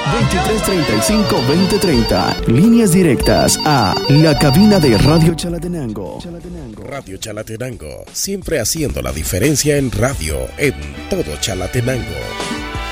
2335-2030. Líneas directas a la cabina de Radio Chalatenango. Radio Chalatenango, siempre haciendo la diferencia en radio en todo Chalatenango.